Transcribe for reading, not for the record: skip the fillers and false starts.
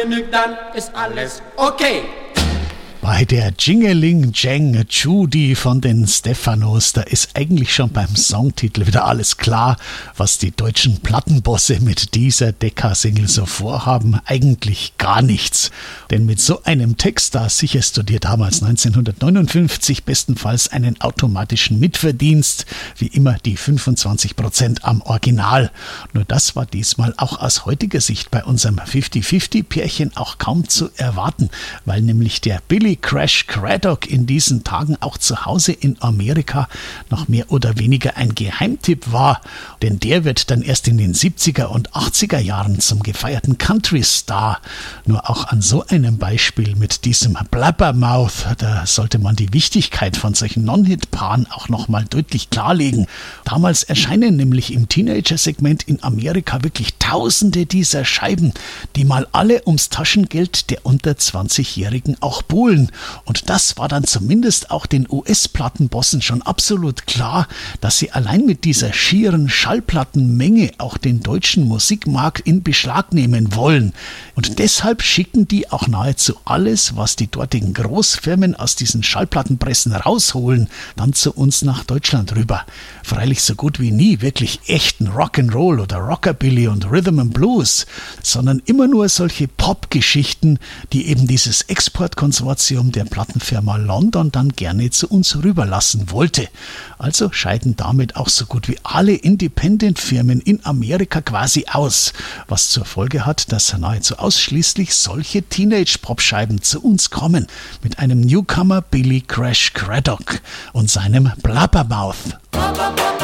genügt, dann ist alles okay. Bei der Jingeling Jang Judy von den Stephanos, da ist eigentlich schon beim Songtitel wieder alles klar, was die deutschen Plattenbosse mit dieser Decca-Single so vorhaben. Eigentlich gar nichts. Denn mit so einem Text, da sicherst du dir damals 1959 bestenfalls einen automatischen Mitverdienst, wie immer die 25% am Original. Nur das war diesmal auch aus heutiger Sicht bei unserem 50-50-Pärchen auch kaum zu erwarten, weil nämlich der Billy Crash Craddock in diesen Tagen auch zu Hause in Amerika noch mehr oder weniger ein Geheimtipp war, denn der wird dann erst in den 70er und 80er Jahren zum gefeierten Country-Star. Nur auch an so einem Beispiel mit diesem Blabbermouth, da sollte man die Wichtigkeit von solchen Non-Hit-Paaren auch nochmal deutlich klarlegen. Damals erscheinen nämlich im Teenager-Segment in Amerika wirklich Tausende dieser Scheiben, die mal alle ums Taschengeld der unter 20-Jährigen auch buhlen. Und das war dann zumindest auch den US-Plattenbossen schon absolut klar, dass sie allein mit dieser schieren Schallplattenmenge auch den deutschen Musikmarkt in Beschlag nehmen wollen. Und deshalb schicken die auch nahezu alles, was die dortigen Großfirmen aus diesen Schallplattenpressen rausholen, dann zu uns nach Deutschland rüber. Freilich so gut wie nie wirklich echten Rock'n'Roll oder Rockabilly und Rhythm and Blues, sondern immer nur solche Pop-Geschichten, die eben dieses Exportkonsortium der Plattenfirma London dann gerne zu uns rüberlassen wollte. Also scheiden damit auch so gut wie alle Independent-Firmen in Amerika quasi aus, was zur Folge hat, dass nahezu ausschließlich solche Teenage-Pop-Scheiben zu uns kommen, mit einem Newcomer Billy Crash Craddock und seinem Blabbermouth.